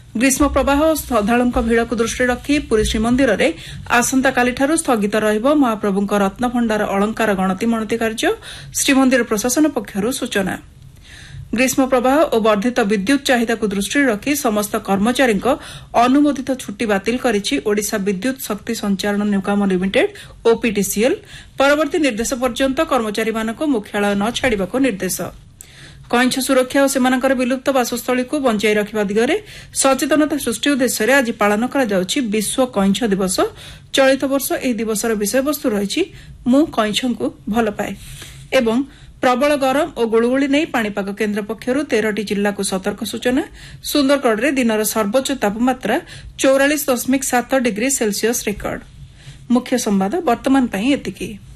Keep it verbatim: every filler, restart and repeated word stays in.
ग्रीष्म प्रवाह और श्रद्धालुଙ୍କ ଭିଡ଼କୁ ଦୃଷ୍ଟିରେ ରଖି ପୁରୀ ଶ୍ରୀମନ୍ଦିରରେ ଆସନ୍ତାକାଲିଠାରୁ ସ୍ଥଗିତ ରହିବ ମହାପ୍ରଭୁଙ୍କ ରତ୍ନଭଣ୍ଡାର ଅଳଙ୍କାର ଗଣତି ମଣତି କାର୍ଯ୍ୟ ଶ୍ରୀମନ୍ଦିର ପ୍ରଶାସନ ପକ୍ଷରୁ ସୂଚନା। ଗ୍ରୀଷ୍ମ ପ୍ରବାହ ଓ ବର୍ଦ୍ଧିତ ବିଦ୍ୟୁତ୍ ଚାହିଦାକୁ ଦୃଷ୍ଟିରେ ରଖି ସମସ୍ତ କର୍ମଚାରୀଙ୍କ ଅନୁମୋଦିତ ଛୁଟି ବାତିଲ କରିଛି ଓଡ଼ିଶା ବିଦ୍ୟୁତ୍ ଶକ୍ତି ସଞ୍ଚାରଣ ନିଗମ ଲିମିଟେଡ୍ ଓପିଟିସିଏଲ୍। ପରବର୍ତ୍ତୀ ନିର୍ଦ୍ଦେଶ ପର୍ଯ୍ୟନ୍ତ କର୍ମଚାରୀମାନଙ୍କୁ ମୁଖ୍ୟାଳୟ ନ ଛାଡ଼ିବାକୁ ନିର୍ଦ୍ଦେଶ। କଇଁଛ ସୁରକ୍ଷା ଓ ସେମାନଙ୍କର ବିଲୁପ୍ତ ବାସସ୍ଥଳୀକୁ ବଞ୍ଚାଇ ରଖିବା ଦିଗରେ ସଚେତନତା ସୃଷ୍ଟି ଉଦ୍ଦେଶ୍ୟରେ ଆଜି ପାଳନ କରାଯାଉଛି ବିଶ୍ୱ କଇଁଛ ଦିବସ। ଚଳିତ ବର୍ଷ ଏହି ଦିବସର ବିଷୟବସ୍ତୁ ରହିଛି ମୁଁ କଇଁଛଙ୍କୁ ଭଲ ପାଏ ଏବଂ ପ୍ରବଳ ଗରମ ଓ ଗୁଳୁଗୁଳି ନେଇ ପାଣିପାଗ କେନ୍ଦ୍ର ପକ୍ଷରୁ ତେରଟି ଜିଲ୍ଲାକୁ ସତର୍କ ସୂଚନା। ସୁନ୍ଦରଗଡ଼ରେ ଦିନର ସର୍ବୋଚ୍ଚ ତାପମାତ୍ରା ଚଉରାଳିଶ ଦଶମିକ ସାତ ଡିଗ୍ରୀ ସେଲ୍ସିୟସ୍ ରେକର୍ଡ। ମୁଖ୍ୟ ସମ୍ବାଦ ବର୍ତ୍ତମାନ ପାଇଁ ଏତିକି।